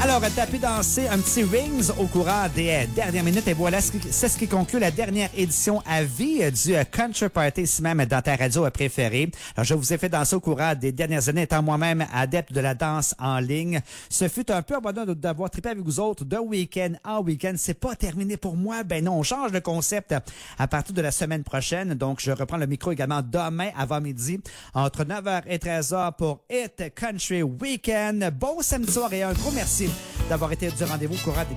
Alors, t'as pu danser un petit Rings au courant des dernières minutes. Et voilà, c'est ce qui conclut la dernière édition à vie du Country Party, ici même dans ta radio préférée. Alors, je vous ai fait danser au courant des dernières années, étant moi-même adepte de la danse en ligne. Ce fut un peu abondant d'avoir trippé avec vous autres de week-end en week-end. C'est pas terminé pour moi. Ben non, on change de concept à partir de la semaine prochaine. Donc, je reprends le micro également demain avant midi, entre 9h et 13h pour Hit Country Weekend. Bon samedi soir et un gros merci d'avoir été du rendez-vous au courant des